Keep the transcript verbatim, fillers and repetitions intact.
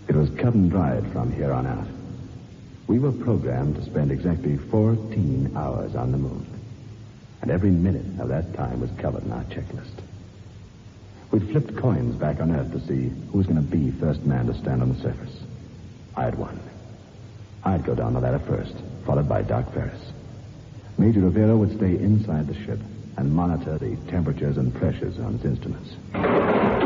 It was cut and dried from here on out. We were programmed to spend exactly fourteen hours on the moon. And every minute of that time was covered in our checklist. We'd flipped coins back on Earth to see who was going to be first man to stand on the surface. I had won. I'd go down the ladder first, followed by Doc Ferris. Major Rivera would stay inside the ship and monitor the temperatures and pressures on his instruments.